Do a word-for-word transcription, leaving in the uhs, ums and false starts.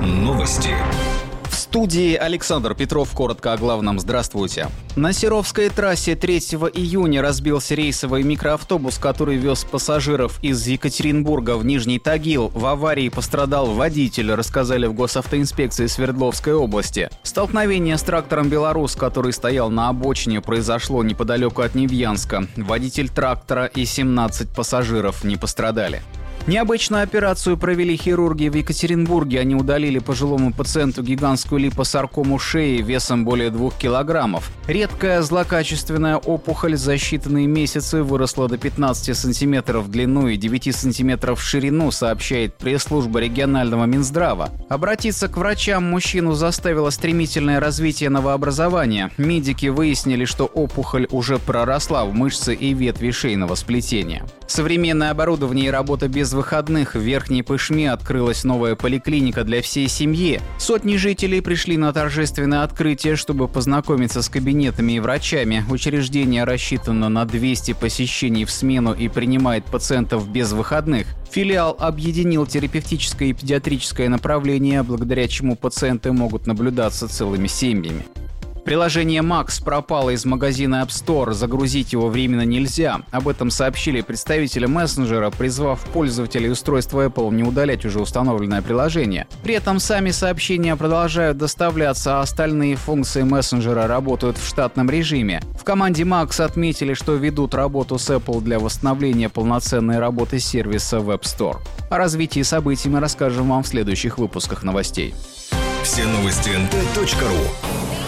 Новости. В студии Александр Петров. Коротко о главном. Здравствуйте. На Серовской трассе третьего июня разбился рейсовый микроавтобус, который вез пассажиров из Екатеринбурга в Нижний Тагил. В аварии пострадал водитель, рассказали в госавтоинспекции Свердловской области. Столкновение с трактором «Беларус», который стоял на обочине, произошло неподалеку от Невьянска. Водитель трактора и семнадцать пассажиров не пострадали. Необычную операцию провели хирурги в Екатеринбурге. Они удалили пожилому пациенту гигантскую липосаркому шеи весом более двух килограммов. Редкая злокачественная опухоль за считанные месяцы выросла до пятнадцати сантиметров в длину и девяти сантиметров в ширину, сообщает пресс-служба регионального Минздрава. Обратиться к врачам мужчину заставило стремительное развитие новообразования. Медики выяснили, что опухоль уже проросла в мышцы и ветви шейного сплетения. Современное оборудование и работа без выходных. В Верхней Пышме открылась новая поликлиника для всей семьи. Сотни жителей пришли на торжественное открытие, чтобы познакомиться с кабинетами и врачами. Учреждение рассчитано на двести посещений в смену и принимает пациентов без выходных. Филиал объединил терапевтическое и педиатрическое направление, благодаря чему пациенты могут наблюдаться целыми семьями. Приложение Макс пропало из магазина App Store, загрузить его временно нельзя. Об этом сообщили представители мессенджера, призвав пользователей устройства Apple не удалять уже установленное приложение. При этом сами сообщения продолжают доставляться, а остальные функции мессенджера работают в штатном режиме. В команде Макс отметили, что ведут работу с Apple для восстановления полноценной работы сервиса в App Store. О развитии событий мы расскажем вам в следующих выпусках новостей. Все новости эн тэ точка ру.